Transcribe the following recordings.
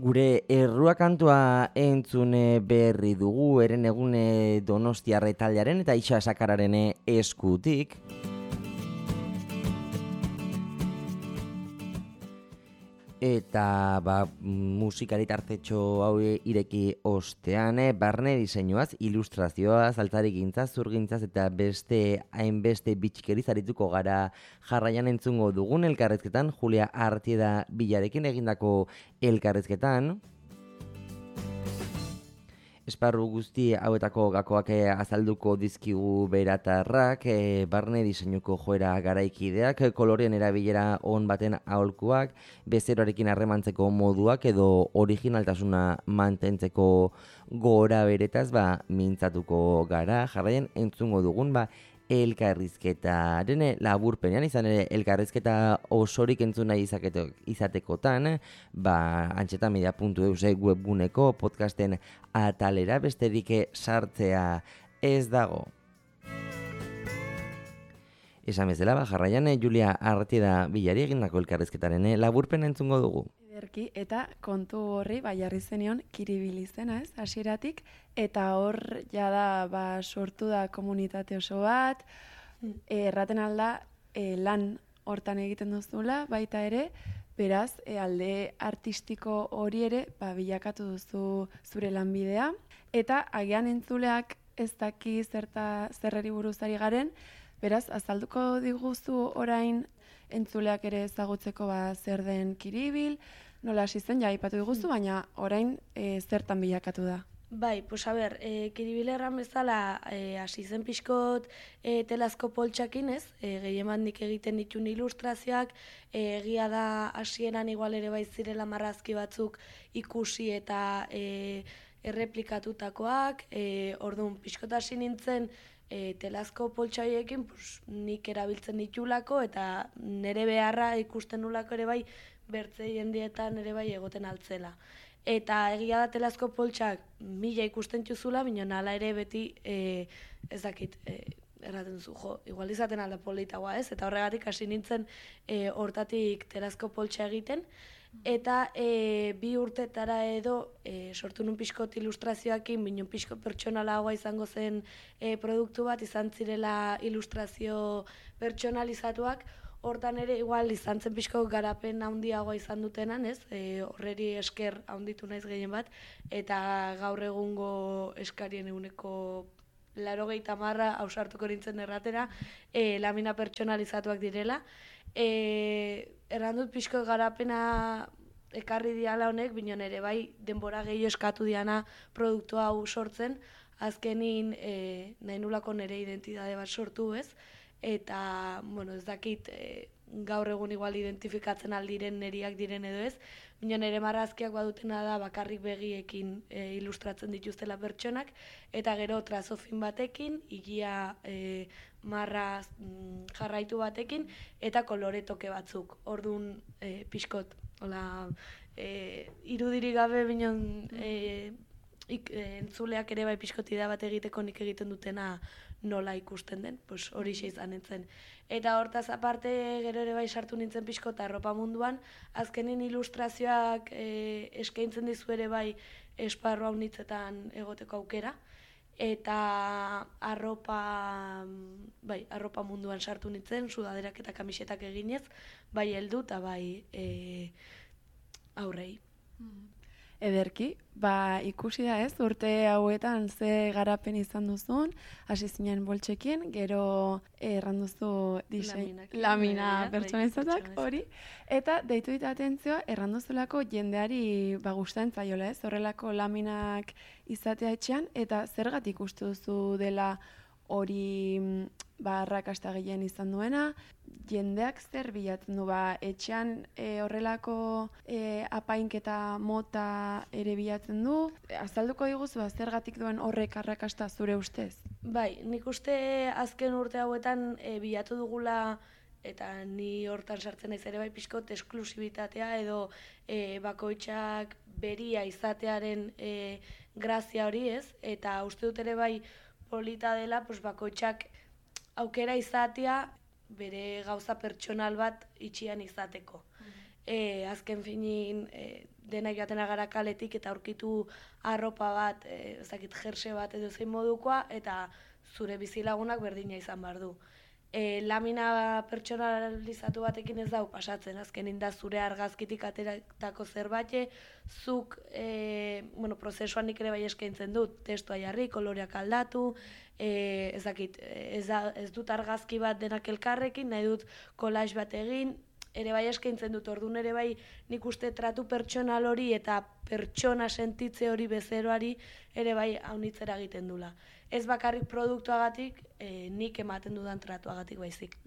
Gure errua kantua entzune berri dugu, eren egune Donostiarra taldearen eta Itxa Sakararen eskutik. Eta musikari tartetxo hau ireki ostean, barne diseinuaz, ilustrazioaz, altzarigintzaz, zurgintzaz eta hainbeste bitxikeriz arituko gara jarraian entzungo dugun elkarrezketan, Julia Artieda Bilarekin egindako elkarrezketan. Esparru guzti hauetako gakoak azalduko dizkigu beratarrak, barne diseinuko joera garaikideak, kolorien erabilera on baten aholkuak, bezeroarekin harremantzeko moduak edo originaltasuna mantentzeko gora beretaz mintzatuko gara. Jarraian entzungo dugun elkarrizketaren laburpenean, izan ere elkarrizketa osorik entzun nahi izatekotan, antxetamedia.eus webbuneko podcasten atalera besterik sartzea ez dago. Esan bezala, jarraian Julia Artieda Bilari egindako elkarrizketaren laburpena entzungo dugu. Eta kontu horri jarri zenion Kiribil izena, ez, hasieratik, eta hor jada sortu da komunitate oso bat, erraten alda lan hortan egiten duzula, baita ere, beraz, alde artistiko hori ere bilakatu duzu zure lanbidea, eta agian entzuleak ez daki zerreri buruzari garen, beraz, azalduko diguzu orain entzuleak ere ezagutzeko zer den Kiribil, nola hasi zen, aipatu diguzu, baina orain zertan bilakatu da? Bai, Kiribil erran bezala hasi zen pixkot telazko poltsakin, ez? Gehiemandik egiten ditun ilustrazioak, egia da hasieran igual ere bai zirela marrazki batzuk ikusi eta erreplikatutakoak, orduan pixkot hasi nintzen telazko poltsaiekin nik erabiltzen ditulako eta nire beharra ikusten nulako ere bai bertze jendietan ere bai egoten altzela. Eta egia da telazko poltsak 1000 ikusten txuzula, baina nala ere beti ez dakit erraten zu, igual izaten alda politagoa, ez? Eta horregatik hasi nintzen hortatik telazko poltsa egiten. Eta 2 urtetara edo sortu nun pixkot ilustrazioakin, binen pixkot pertsonalagoa izango zen produktu bat, izan zirela ilustrazio pertsonalizatuak, hortan ere igual izan zen pixkot garapen handiagoa izan dutenan, ez? Horreri esker handitu naiz gehien bat, eta gaur egungo eskarien eguneko 80% ausartuko nintzen erratera, lamina pertsonalizatuak direla. Errandut pixko garapena ekarri diala honek, binon ere bai denbora gehiago eskatu diana produktu hau sortzen, azkenin nahi nulako nire identitate bat sortu, ez? Eta, ez dakit gaur egun igual identifikatzen aldiren neriak diren edo ez, binon ere marrazkiak badutena da bakarrik begiekin ilustratzen dituztela pertsonak, eta gero trazofin batekin, igia marraz jarraitu batekin, eta kolore toke batzuk. Orduan pixkot, irudirik gabe binon entzuleak ere bai pixkotidea bat egiteko nik egiten dutena nola ikusten den, hori izan nintzen. Eta hortaz aparte gero ere bai sartu nintzen pixkot arropa munduan, azkenin ilustrazioak eskaintzen dizu ere bai esparru haunitzetan egoteko aukera, eta arropa munduan sartu nintzen, sudaderak eta kamisetak eginez, bai heldu eta bai aurrei. Ederki, ikusi da ez, urte hauetan ze garapen izan duzun, hasi zinen boltsekin, gero erranduzu lamina pertsonalizatak hori, eta deitu dit atentzioa erranduzulako jendeari gustain zaiola ez, horrelako laminak izatea etxean, eta zergatik uste duzu dela hori arrakasta gehien izan duena, jendeak zer bilatzen du etxean horrelako apainketa mota ere bilatzen du, azalduko diguzu zergatik duen horrek arrakasta zure ustez? Bai, nik uste azken urte hauetan bilatu dugula, eta ni hortan sartzen naiz ere bai pixkot esklusibitatea edo bakoitzak beria izatearen grazia hori ez, eta uste dut ere bai polita dela bakoitzak aukera izatea bere gauza pertsonal bat itxian izateko. Azken finin dena joaten gara kaletik eta aurkitu arropa bat, jerse bat edo zein modukoa, eta zure bizilagunak berdina izan behar du. Lamina pertsonalizatu batekin ez dau pasatzen, azkenin da zure argazkitik ateratako zerbait, zuk prozesuan nik ere bai eskaintzen dut, testua jarri, koloreak aldatu, ez dut argazki bat denak elkarrekin, nahi dut collage bat egin, ere bai eskaintzen dut, orduan ere bai nik uste tratu pertsonal hori eta pertsona sentitze hori bezeroari ere bai haunitzera egiten dula. Ez bakarrik produktuagatik, nik ematen dudan tratuagatik baizik.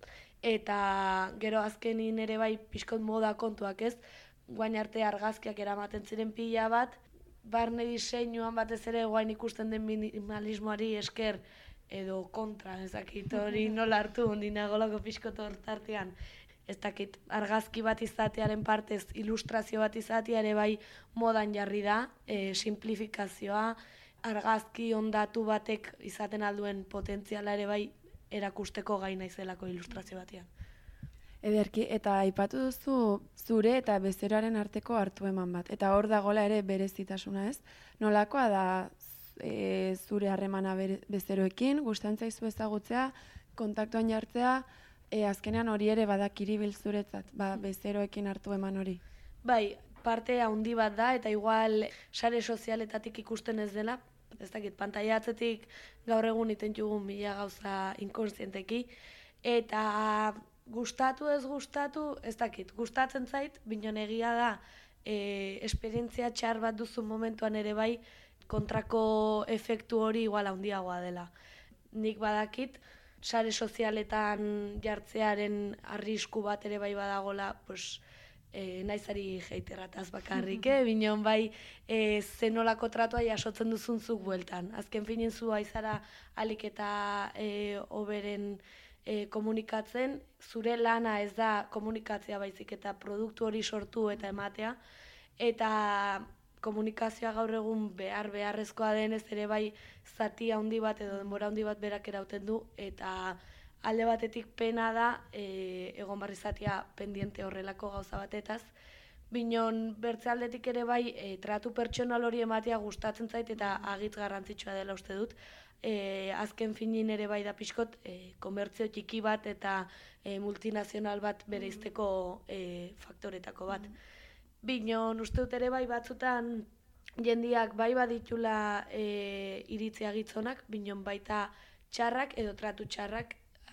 Eta gero azkenin ere bai pixkot moda kontuak ez, guain arte argazkiak eramaten ziren pila bat, barne diseinuan batez ere guain ikusten den minimalismoari esker edo kontra, ezakit hori nola hartu, ondinagolako pixkot hortartean. Ez dakit, argazki bat izatearen partez ilustrazio bat izatea ere bai modan jarri da, simplifikazioa, argazki ondatu batek izaten alduen potentziala ere bai erakusteko gai naizelako ilustrazio batean. Ederki, eta aipatu duzu zure eta bezeroaren arteko hartu eman bat. Eta hor dagoela ere berezitasuna ez. Nolakoa da zure harremana bezeroekin, gustatzen zaizu ezagutzea, kontaktuan jartzea, azkenean hori ere badakiribil zuretzat, bezeroekin hartu eman hori. Bai, parte handi bat da, eta igual sare sozialetatik ikusten ez dela, ez dakit, pantaila atzetik gaur egun itentugun mila gauza inkonstienteki, eta gustatu ez gustatu, ez dakit, gustatzen zait, binon egia da, esperientzia txar bat duzu momentuan ere bai, kontrako efektu hori igual handiagoa dela. Nik badakit, sare sozialetan jartzearen arrisku bat ere bai badagola, naizari heiterrataz bakarrik, binon bai zenolako tratua jasotzen duzunzuk bueltan. Azken finin zu aizara alik eta oberen komunikatzen, zure lana ez da komunikatzea baizik eta produktu hori sortu eta ematea, eta komunikazioa gaur egun beharrezkoa denez ere bai zati handi bat edo denbora handi bat berak erauten du, eta alde batetik pena da egon barri zatia pendiente horrelako gauza batetaz. Binon bertze aldetik ere bai tratu pertsonal hori ematea gustatzen zait eta agitz garrantzitsua dela uste dut. Azken finin ere bai da pixkot komertzio txiki bat eta multinazional bat bereizteko faktoretako bat. Binon uste dut ere bai batzutan jendiak bai baditula iritzia gitzonak, binon baita txarrak edo tratu txarrak,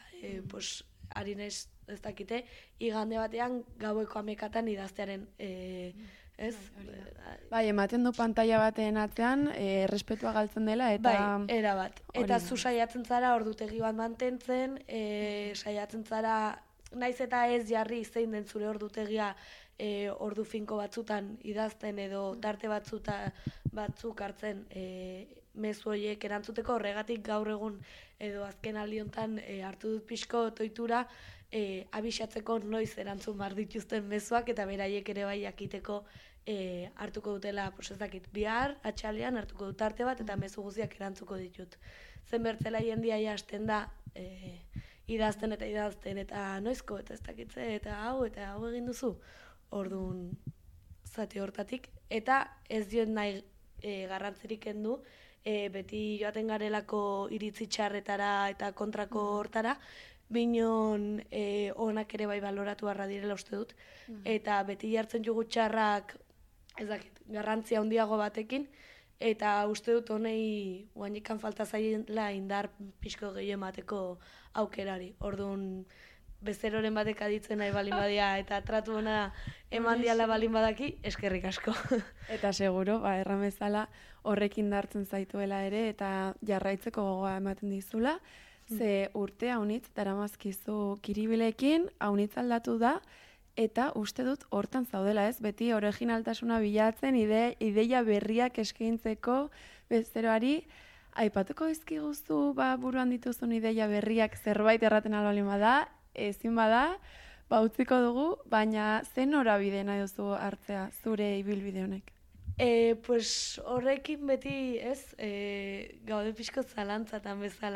ari naiz ez dakite, igande batean gaueko 11 idaztearen, ez? Bai, ematen du pantaila baten atzean, errespetua galtzen dela, eta... Bai, erabat. Eta zu saiatzen zara ordutegi bat mantentzen, saiatzen zara, naiz eta ez jarri zein den zure ordutegia ordu finko batzutan idazten edo tarte batzuk hartzen mezu horiek erantzuteko, horregatik gaur egun edo azken aldi honetan hartu dut pixko toitura abixatzeko noiz erantzun behar dituzten mezuak eta beraiek ere bai jakiteko hartuko dutela, ez dakit, bihar, atxalean hartuko dut tarte bat eta mezu guztiak erantzuko ditut. Zen bertzela jendia hasten da idazten eta noizko eta ez dakitze eta hau egin duzu. Orduan zati hortatik, eta ez diot nahi garrantzirik kendu, beti joaten garelako iritzi txarretara eta kontrako hortara, binon onak ere bai baloratu harra direla uste dut, eta beti jartzen jugu txarrak, ez dakit, garrantzia handiago batekin, eta uste dut honei guainikan falta zaila indar pixko gehiago emateko aukerari. Orduan bezeroren batek aditzen nahi balin badia eta tratu ona eman diala balin badaki, eskerrik asko. Eta seguro, erramezala horrekin dartzen zaituela ere eta jarraitzeko gogoa ematen dizula, ze urte haunitz daramazkizu kiribilekin, haunitz aldatu da, eta uste dut hortan zaudela ez, beti originaltasuna bilatzen, ideia berriak eskaintzeko bezeroari, aipatuko izkiguzu buruan dituzun ideia berriak zerbait erraten albalin bada, ezin bada, utziko dugu, baina zen norabide nahi duzu hartzea zure ibilbide honek? Horrekin beti, ez, gaude pixko zalantzatan bezala.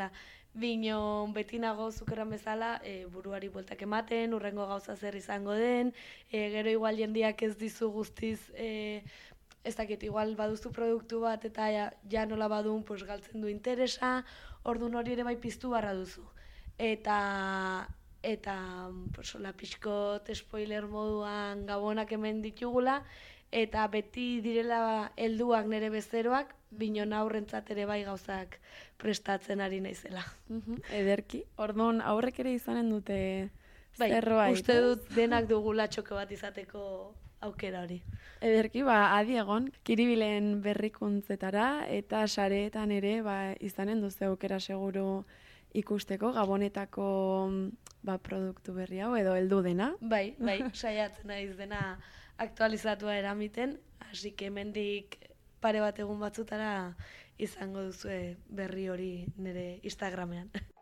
Bino beti nago zukeran bezala buruari bueltak ematen, urrengo gauza zer izango den, gero igual jendiak ez dizu guztiz, ez dakit, igual baduzu produktu bat eta ja nola badun pues, galtzen du interesa, orduan hori ere bai piztu barra duzu. Eta pues, pixkot spoiler moduan gabonak hemen ditugula, eta beti direla helduak nire bezeroak, binon aurrentzat ere bai gauzak prestatzen ari naizela. Ederki, orduan aurrek ere izanen dute zerbait. Bai, uste dut denak dugula txoko bat izateko aukera hori. Ederki, adi egon, Kiribilen berrikuntzetara eta sareetan ere izanen duzu aukera seguru ikusteko gabonetako produktu berri hau edo heldu dena. Bai, saiatzen naiz dena aktualizatua eramiten, hasi que hemendik pare bat egun batzutara izango duzue berri hori nire Instagramean.